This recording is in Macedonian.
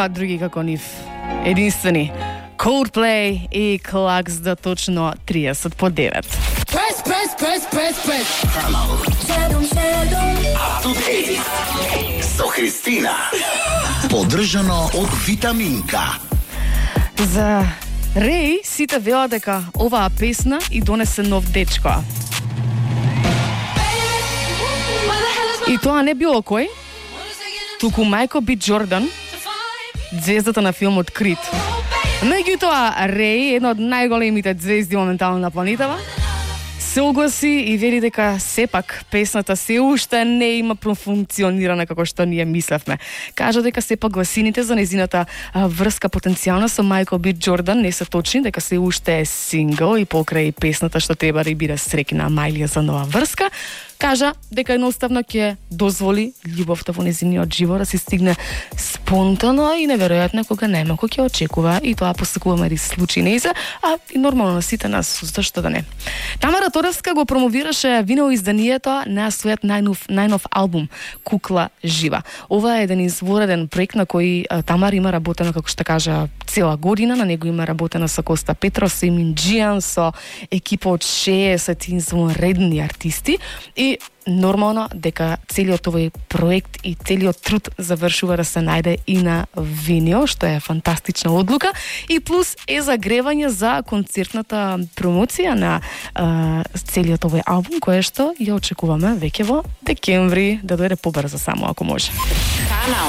нема други како нив. Единствени. Coldplay и Клакс до точно 30 по 9. Прес. Up-to-date со Христина. Поддржано од Витаминка. За Реј сите велат дека оваа песна и донесе нов дечко. И тоа не било кој, туку Майкл Би Джордан, звездата на филмот Крид. Меѓутоа, Реј, една од најголемите звезди моментално на планетава, се огласи и вели дека сепак песната се уште не има профункционирана како што ние мислевме. Кажа дека сепак гласините за незината врска потенцијална со Майкл Би Джордан не се точни, дека се уште е сингл и покрај песната што треба да биде среќна Мајлија за нова врска. Кажа дека едноставно ќе дозволи љубовта во незиниот живот да се стигне спонтано и неверојатно кога најмалку ќе очекува, и тоа посекуваме да случи нејзе, а и нормално на сите нас, зашто да не. Тамара Торевска го промовираше вино изданието на својот најнов албум Кукла жива. Ова е еден извореден проект на кој Тамара има работено, како што кажа, цела година. На него има работено со Коста Петров, со Емин Джијан, со екипа од 60 извонредни артисти. И нормално дека целиот овој проект и целиот труд завршува да се најде и на винил, што е фантастична одлука, и плюс е загревање за концертната промоција на целиот овој албум, кое што ја очекуваме веќе во декември, да дојде побрзо само ако може. Канал